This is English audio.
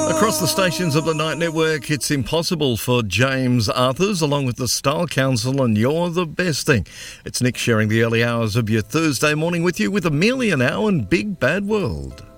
Across the stations of the Night Network, it's Impossible for James Arthurs, along with the Style Council and You're the Best Thing. It's Nick sharing the early hours of your Thursday morning with you with Amelia now and Big Bad World.